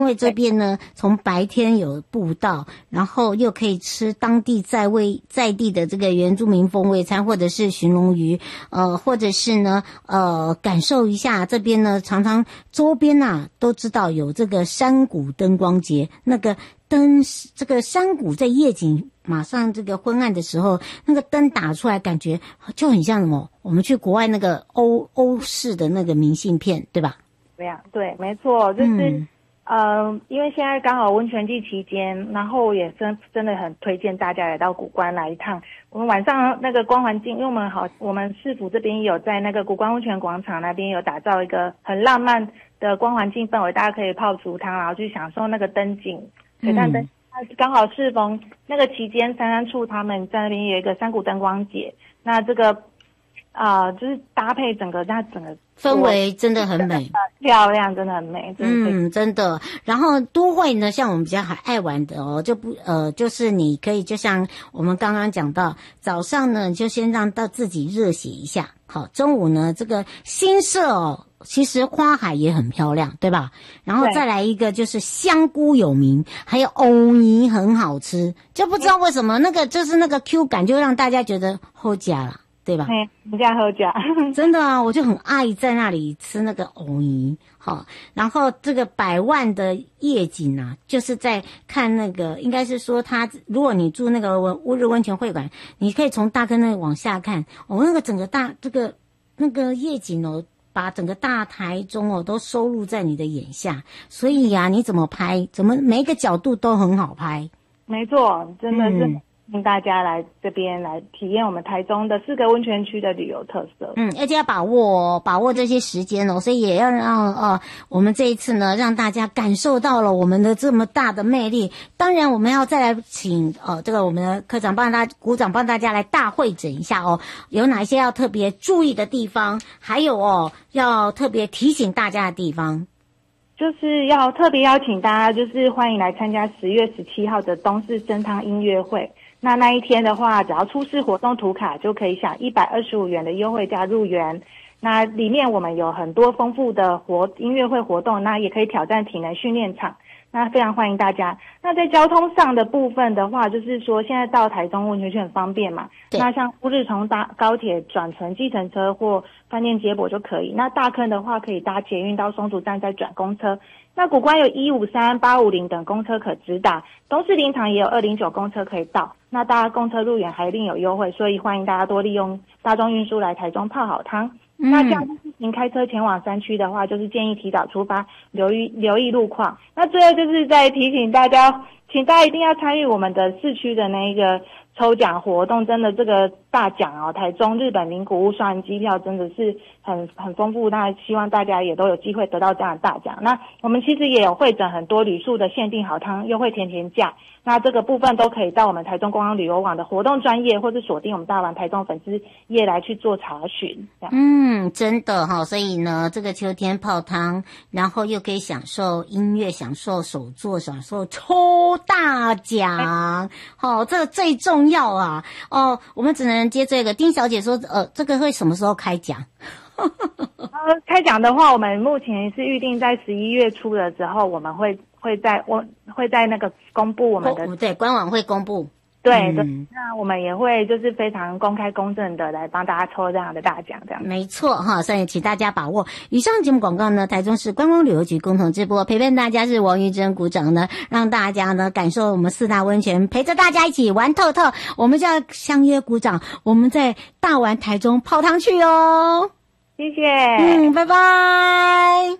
因为这边呢，从白天有步道，然后又可以吃当地在地的这个原住民风味餐，或者是鲟龙鱼，或者是呢，感受一下这边呢，常常周边啊都知道有这个山谷灯光节，那个这个山谷在夜景马上这个昏暗的时候，那个灯打出来，感觉就很像什么？我们去国外那个欧式的那个明信片，对吧？ 对呀，对，没错，就是。因为现在刚好温泉季期间，然后我也真的很推荐大家来到古关来一趟。我们晚上那个光环境，因为我们市府这边有在那个古关温泉广场那边有打造一个很浪漫的光环境氛围，大家可以泡足汤，然后去享受那个灯景，水上灯。刚好适逢那个期间，三山处他们在那边有一个山谷灯光节，那这个就是搭配整个氛围真的很美， 漂亮，真的很美， 真的。然后都会呢，像我们比较爱玩的哦，就是你可以就像我们刚刚讲到，早上呢就先让到自己热血一下，好，中午呢这个新社哦，其实花海也很漂亮，对吧？然后再来一个就是香菇有名，还有藕泥很好吃，就不知道为什么那个就是那个 Q 感就让大家觉得好吃啦。对吧？ 人家喝假， 真的啊，我就很爱在那里吃那个藕泥，好，然后这个百万的夜景啊，就是在看那个，应该是说如果你住那个乌日温泉会馆，你可以从大坑那里往下看，那个整个那个夜景哦，把整个大台中哦都收录在你的眼下，所以啊，你怎么拍，每一个角度都很好拍。 没错，真的是。请大家来这边来体验我们台中的4个温泉区的旅游特色。 而且要把握这些时间哦，所以也要让我们这一次呢，让大家感受到了我们的这么大的魅力。当然，我们要再来请这个我们的科长股长帮大家来大会诊一下哦，有哪些要特别注意的地方，还有要特别提醒大家的地方。 就是要特别邀请大家，就是欢迎来参加10月17号的东势生汤音乐会。那一天的话，只要出示活动图卡就可以享125元的优惠价入园。那里面我们有很多丰富的音乐会活动，那也可以挑战体能训练场。那非常欢迎大家。那在交通上的部分的话，就是说现在到台中温泉区很方便嘛。那像乌日从搭高铁转乘计程车或饭店接驳就可以。那大坑的话可以搭捷运到松竹站再转公车。那古关有153、850等公车可直达，东势林场也有209公车可以到。那搭公车入园还另有优惠，所以欢迎大家多利用大众运输来台中泡好汤。那这样您开车前往山区的话，就是建议提早出发，留意路况。那最后就是再提醒大家，请大家一定要参与我们的市区的那个抽奖活动，真的这个大奖哦，台中日本名古屋双人机票真的是很丰富，那希望大家也都有机会得到这样的大奖。那我们其实也有会诊很多旅宿的限定好汤优惠甜价，那这个部分都可以到我们台中观光旅游网的活动专页，或是锁定我们大丸台中粉丝页来去做查询。 真的哈，所以呢，这个秋天泡汤，然后又可以享受音乐，享受手作，享受抽大奖，这个最重要啊！我们只能接这个。丁小姐说，这个会什么时候开奖？ 开奖的话，我们目前是预定在11月初的时候，我们会在那个公布我们的对官网会公布。 对，那我们也会就是非常公开公正的来帮大家抽这样的大奖，这样没错哈，所以请大家把握。以上节目广告呢，台中市观光旅游局共同直播，陪伴大家是王玉珍股长呢，让大家呢感受我们4大温泉，陪着大家一起玩透透。我们就要相约股长，我们在大丸台中泡汤去哦。 谢谢， 拜拜。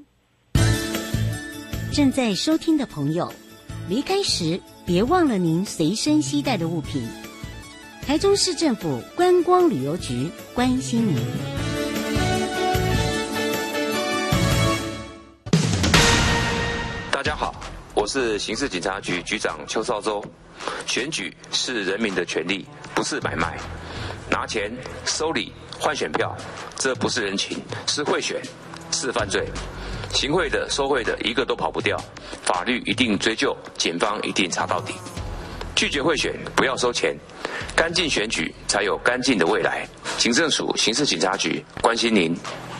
正在收听的朋友，离开时别忘了您随身携带的物品。台中市政府观光旅游局关心您。 大家好，我是刑事警察局局长邱少洲。选举是人民的权利，不是买卖。拿钱收礼换选票，这不是人情，是贿选，是犯罪。行贿的、收贿的，一个都跑不掉，法律一定追究，警方一定查到底。拒绝贿选，不要收钱，干净选举才有干净的未来。警政署刑事警察局关心您。